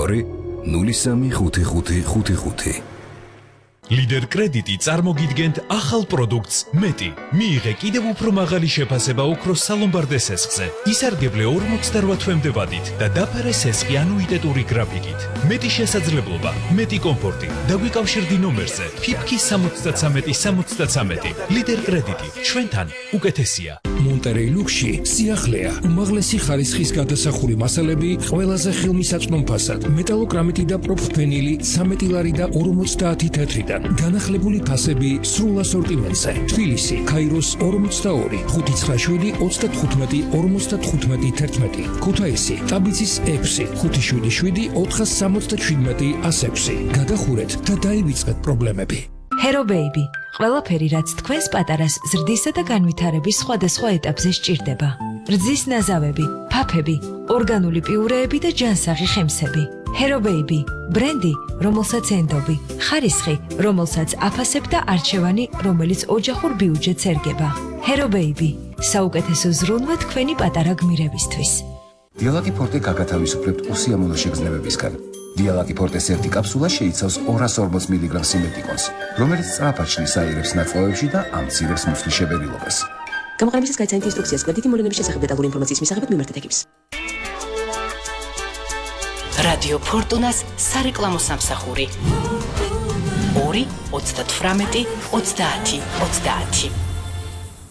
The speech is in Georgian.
საუბარი 035555. ლიდერ კრედიტი წარმოგიდგენთ ახალ პროდუქტს მეტი. მიიღე კიდევ უფრო მაღალი შეფასება ოქროს სალომბარდე სესხზე. ისარგებლე 48 თვემდე ვადით და დაფარე სესხი ანუიტეტური გრაფიკით. მეტი შესაძლებლობა, მეტი კომფორტი. დაგვიკავშირდი ნომერზე ფიფკი 73 ლიდერ კრედიტი ჩვენთან უკეთესია. მონტერეი ლუქსში სიახლეა, უმაღლესი ხარისხის გადასახური მასალები ყველაზე ხელმისაწვდომ ფასად, მეტალოკრამიტი და პროფენილი 13 ლარი და 50 თეთრიდან. განახლებული ფასები სრულ ასორტიმენტზე. თბილისი, ქაიროს 42, 597, 35, 55, 11. ქუთაისი, ტაბიცის 6, 577, 467, 106. გადახურეთ და დაივიწყეთ პრობლემები. Hero Baby, ყველაფერი რაც თქვენს პატარას ზრდისა და განვითარების სხვადასხვა ეტაპზე სჭირდება. რძის ნაზავები, ფაფები, ორგანული პიურეები და ჯანსაღი ხემსები. Hero Baby, ბრენდი, რომელსაც ენდობი, ხარისხი, რომელსაც აფასებ და არჩევანი, რომელიც ოჯახურ ბიუჯეტს ერგება. Hero Baby, საუკეთესო ზრუნვა თქვენი პატარა გმირებისთვის. დიალაკი ფორტე გაგათავისუფლებთ უსიამოვნო შეგრძნებებისგან. დიალაკი ფორტეს ერთი კაფსულა შეიცავს 240 მგ სიმეტიკონს, რომელიც სწრაფად შლის აირებს ნაწლავებში და ამცირებს მუცლის შებელილობას. გამოყენებისას გაიცანით ინსტრუქციას კვეთითი მოვლენების შესახებ დეტალური ინფორმაციის მისაღებად მიმართეთ ეკიპს. რადიო ფორტუნას სარეკლამო სამსახური 2 38 30 30.